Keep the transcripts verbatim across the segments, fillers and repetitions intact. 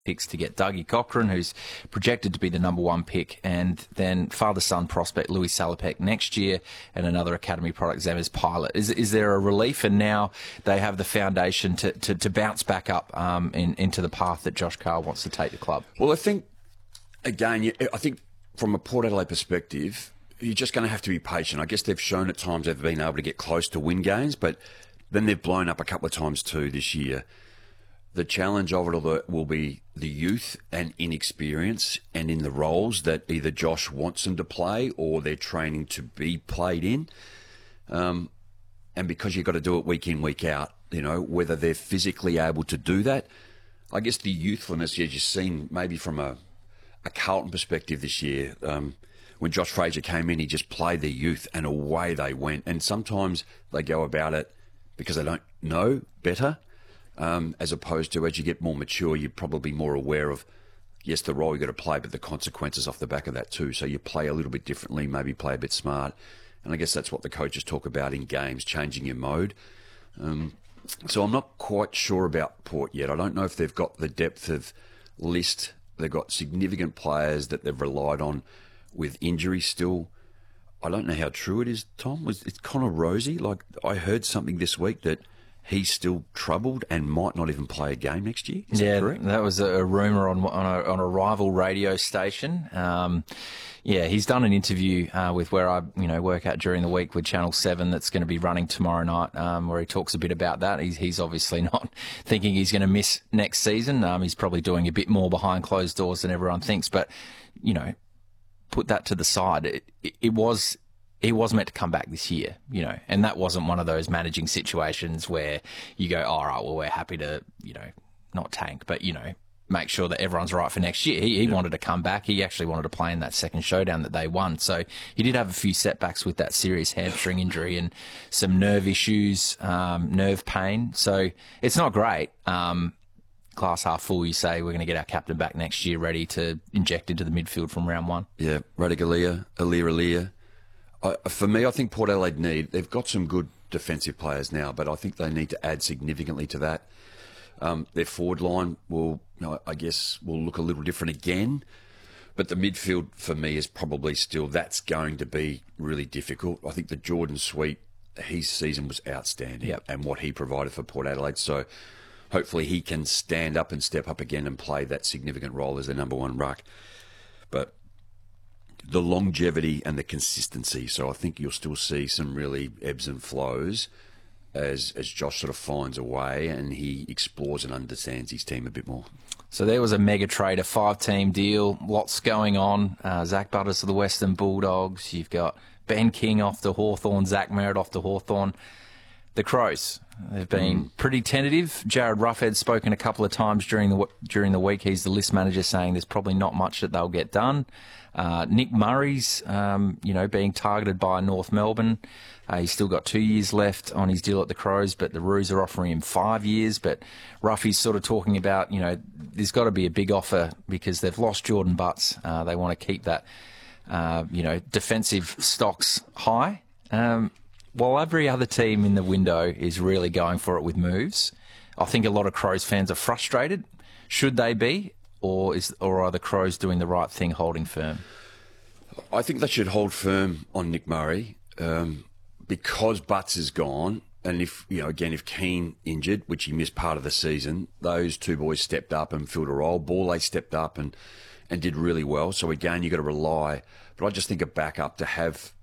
picks to get Dougie Cochran, who's projected to be the number one pick, and then father-son prospect Louis Salopek next year, and another academy product, Zemez Pilot. Is is there a relief, and now they have the foundation to, to, to bounce back up um, in, into the path that Josh Carr wants to take the club? Well, I think, again, I think from a Port Adelaide perspective, you're just going to have to be patient. I guess they've shown at times they've been able to get close to win games, but then they've blown up a couple of times too this year. The challenge of it will be the youth and inexperience and in the roles that either Josh wants them to play or they're training to be played in. Um, and because you've got to do it week in, week out, you know, whether they're physically able to do that. I guess the youthfulness, as you've seen maybe from a, a Carlton perspective this year, um, when Josh Fraser came in, he just played their youth and away they went. And sometimes they go about it because they don't know better. Um, as opposed to as you get more mature, you're probably more aware of, yes, the role you've got to play, but the consequences off the back of that too. So you play a little bit differently, maybe play a bit smart. And I guess that's what the coaches talk about in games, changing your mode. Um, so I'm not quite sure about Port yet. I don't know if they've got the depth of list. They've got significant players that they've relied on with injury still. I don't know how true it is, Tom. Was it's Connor Rosie? Like, I heard something this week that he's still troubled and might not even play a game next year. Is yeah, that correct? That was a rumour on on a, on a rival radio station. Um, yeah, he's done an interview uh, with where I you know work at during the week with Channel seven that's going to be running tomorrow night, um, where he talks a bit about that. He's, he's obviously not thinking he's going to miss next season. Um, he's probably doing a bit more behind closed doors than everyone thinks. But, you know, put that to the side. It, it, it was... He was meant to come back this year, you know, and that wasn't one of those managing situations where you go, all right, well, we're happy to, you know, not tank, but, you know, make sure that everyone's right for next year. He, he yeah. wanted to come back. He actually wanted to play in that second showdown that they won. So he did have a few setbacks with that serious hamstring injury and some nerve issues, um, nerve pain. So it's not great. Um, glass half full, you say, we're going to get our captain back next year ready to inject into the midfield from round one. Yeah, Radigalia, Alir Alir. Uh, for me, I think Port Adelaide need, they've got some good defensive players now, but I think they need to add significantly to that. Um, their forward line will, you know, I guess, will look a little different again, but the midfield for me is probably still, that's going to be really difficult. I think the Jordan Sweet, his season was outstanding yep. and what he provided for Port Adelaide, so hopefully he can stand up and step up again and play that significant role as their number one ruck. But the longevity and the consistency. So I think you'll still see some really ebbs and flows as as Josh sort of finds a way and he explores and understands his team a bit more. So there was a mega trade, a five-team deal, lots going on. Uh, Zach Butters of the Western Bulldogs. You've got Ben King off to Hawthorn, Zach Merritt off to Hawthorn. The Crows, they've been mm. pretty tentative. Jared Ruffhead's spoken a couple of times during the during the week. He's the list manager, saying there's probably not much that they'll get done. Uh, Nick Murray's, um, you know, being targeted by North Melbourne. Uh, he's still got two years left on his deal at the Crows, but the Roos are offering him five years. But Ruffy's sort of talking about, you know, there's got to be a big offer because they've lost Jordan Butts. Uh, they want to keep that, uh, you know, defensive stocks high. Um, while every other team in the window is really going for it with moves, I think a lot of Crows fans are frustrated. Should they be? Or is or are the Crows doing the right thing, holding firm? I think they should hold firm on Nick Murray um, because Butts is gone, and if you know again if Keane injured, which he missed part of the season, those two boys stepped up and filled a role. Borley stepped up and and did really well. So again, you got to rely. But I just think a backup to have.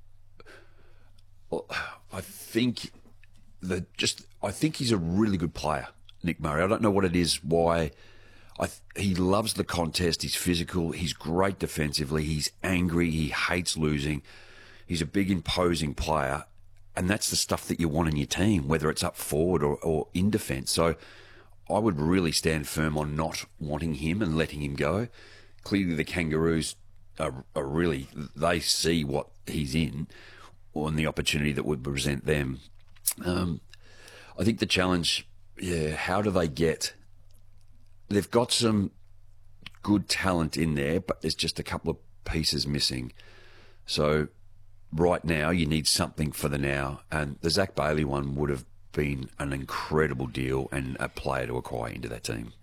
Well, I think the just I think he's a really good player, Nick Murray. I don't know what it is why. I th- he loves the contest. He's physical. He's great defensively. He's angry. He hates losing. He's a big, imposing player. And that's the stuff that you want in your team, whether it's up forward or, or in defence. So I would really stand firm on not wanting him and letting him go. Clearly the Kangaroos are, are really, they see what he's in and the opportunity that would present them. Um, I think the challenge, yeah, how do they get... They've got some good talent in there, but there's just a couple of pieces missing. So right now, you need something for the now. And the Zach Bailey one would have been an incredible deal and a player to acquire into that team.